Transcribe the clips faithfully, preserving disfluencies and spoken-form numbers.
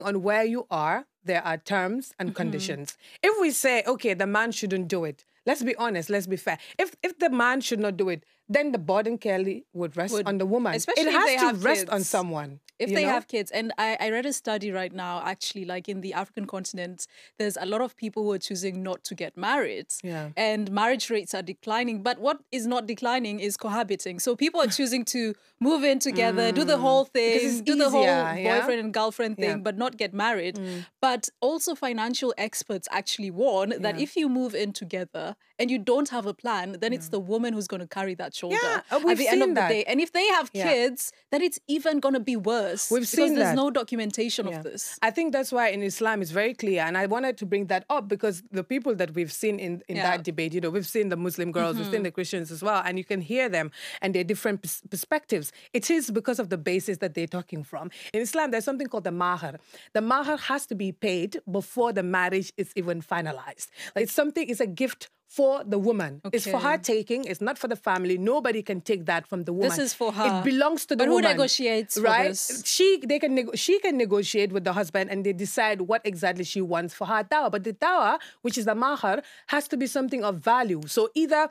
On where you are, there are terms and mm-hmm. conditions. If we say, okay, the man shouldn't do it, let's be honest, let's be fair. If if the man should not do it, then the burden clearly would rest would, on the woman. Especially it if has they to have rest kids. on someone. If you they know? have kids. And I, I read a study right now, actually, like in the African continent, there's a lot of people who are choosing not to get married. Yeah. And marriage rates are declining. But what is not declining is cohabiting. So people are choosing to move in together, mm. do the whole thing, do easier, the whole yeah? boyfriend and girlfriend thing, yeah. but not get married. Mm. But also financial experts actually warn yeah. that if you move in together and you don't have a plan, then yeah. it's the woman who's going to carry that shoulder yeah, at the end of that. the day. And if they have yeah. kids, then it's even going to be worse. We've because seen there's that. no documentation yeah. of this. I think that's why in Islam it's very clear. And I wanted to bring that up because the people that we've seen in, in yeah. that debate, you know, we've seen the Muslim girls, mm-hmm. we've seen the Christians as well, and you can hear them and their different pers- perspectives. It is because of the basis that they're talking from. In Islam, there's something called the mahar. The mahar has to be paid before the marriage is even finalized. Like it's something, it's a gift for the woman. Okay. It's for her taking. It's not for the family. Nobody can take that from the woman. This is for her. It belongs to the but woman. But who negotiates for right? this? She, they can neg- she can negotiate with the husband and they decide what exactly she wants for her dawah. But the dawah, which is the mahar, has to be something of value. So either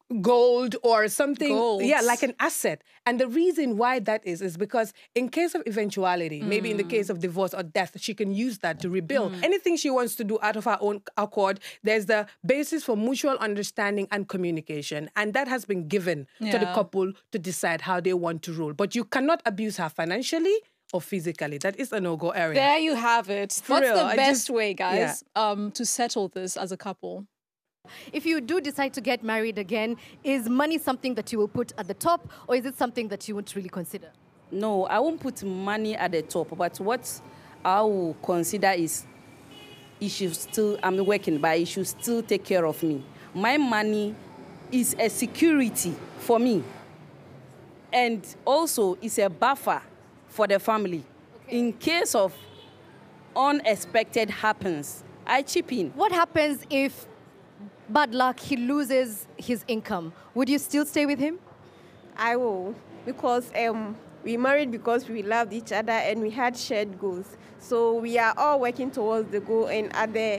gold or something, Gold. yeah, like an asset. And the reason why that is, is because in case of eventuality, mm. maybe in the case of divorce or death, she can use that to rebuild. Mm. Anything she wants to do out of her own accord, there's the basis for mutual understanding and communication. And that has been given yeah. to the couple to decide how they want to rule. But you cannot abuse her financially or physically. That is a no-go area. There you have it. For What's real, the I best just, way, guys, yeah. um, to settle this as a couple? If you do decide to get married again, is money something that you will put at the top, or is it something that you won't really consider? No, I won't put money at the top, but what I will consider is he should still, I'm working, but he should still take care of me. My money is a security for me, and also it's a buffer for the family. Okay. In case of unexpected happens, I chip in. What happens if bad luck, he loses his income? Would you still stay with him? I will, because um, we married because we loved each other and we had shared goals. So we are all working towards the goal, and at the,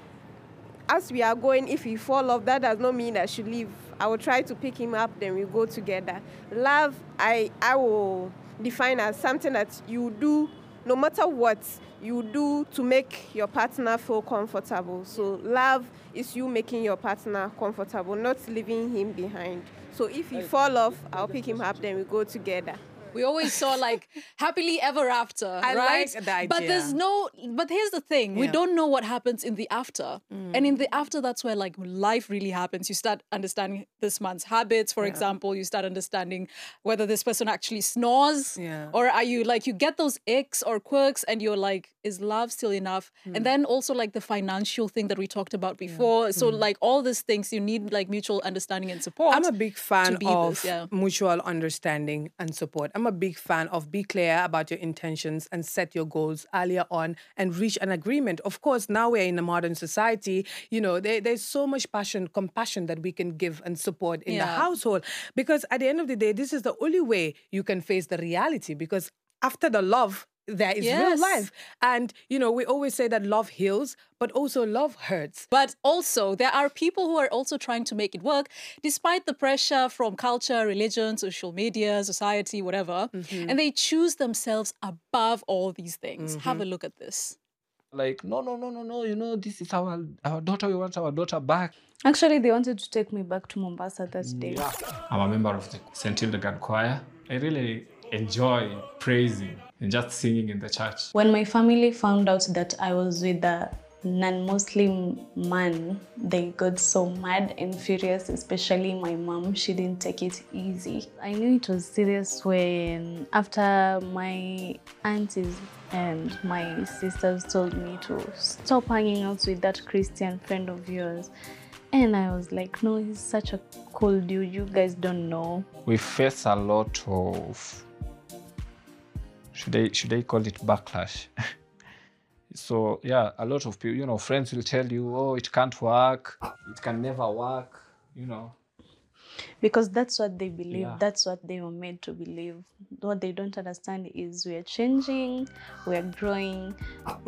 as we are going, if we fall off, that does not mean I should leave. I will try to pick him up, then we go together. Love, I, I will define as something that you do, no matter what, you do to make your partner feel comfortable. So love is you making your partner comfortable, not leaving him behind. So if you fall off, I'll pick him up, then we go together. We always saw like happily ever after, I right? like the idea. But there's no, but here's the thing. Yeah. We don't know what happens in the after. Mm. And in the after, that's where like life really happens. You start understanding this man's habits, for yeah. example. You start understanding whether this person actually snores. Yeah. Or are you like, you get those icks or quirks and you're like, is love still enough? Mm. And then also like the financial thing that we talked about before. Yeah. So mm. like all these things, you need like mutual understanding and support. I'm a big fan of this, yeah. mutual understanding and support. I'm a big fan of be clear about your intentions and set your goals earlier on and reach an agreement. Of course, now we're in a modern society, you know, there, there's so much passion, compassion that we can give and support in yeah. the household. Because at the end of the day, this is the only way you can face the reality. Because after the love, there is yes. real life. And, you know, we always say that love heals, but also love hurts. But also, there are people who are also trying to make it work, despite the pressure from culture, religion, social media, society, whatever. Mm-hmm. And they choose themselves above all these things. Mm-hmm. Have a look at this. Like, no, no, no, no, no, you know, this is our, our daughter, we want our daughter back. Actually, they wanted to take me back to Mombasa that day. Yeah. I'm a member of the Saint Hildegard Choir. I really enjoy praising and just singing in the church. When my family found out that I was with a non-Muslim man, they got so mad and furious, especially my mom. She didn't take it easy. I knew it was serious when after my aunties and my sisters told me to stop hanging out with that Christian friend of yours. And I was like, no, he's such a cool dude. You guys don't know. We face a lot of, should I, should I call it backlash? So, yeah, a lot of people, you know, friends will tell you, oh, it can't work. It can never work, you know. Because that's what they believe. Yeah. That's what they were made to believe. What they don't understand is we're changing, we're growing.